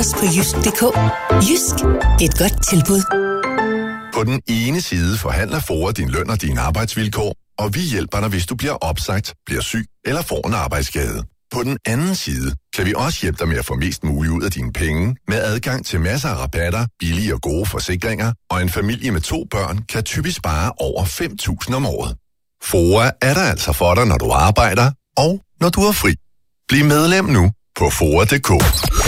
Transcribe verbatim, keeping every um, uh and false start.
os på jysk punktum d k. Jysk, et godt tilbud. På den ene side forhandler FOA din løn og dine arbejdsvilkår, og vi hjælper dig, hvis du bliver opsagt, bliver syg eller får en arbejdsskade. På den anden side kan vi også hjælpe dig med at få mest muligt ud af dine penge, med adgang til masser af rabatter, billige og gode forsikringer, og en familie med to børn kan typisk spare over fem tusind om året. FOA er der altså for dig, når du arbejder, og når du er fri. Bliv medlem nu på F O A punktum d k.